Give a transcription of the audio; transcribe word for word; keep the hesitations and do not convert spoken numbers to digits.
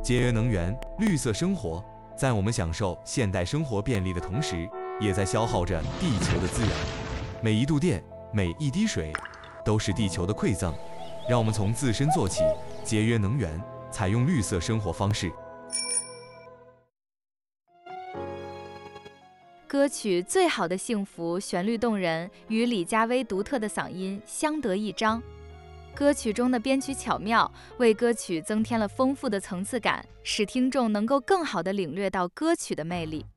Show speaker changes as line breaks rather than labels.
节约能源、绿色生活，在我们享受现代生活便利的同时，也在消耗着地球的资源。每一度电，每一滴水，都是地球的馈赠。让我们从自身做起，节约能源，采用绿色生活方式。
歌曲《最好的幸福》旋律动人，与李佳薇独特的嗓音相得益彰。歌曲中的编曲巧妙，为歌曲增添了丰富的层次感，使听众能够更好地领略到歌曲的魅力。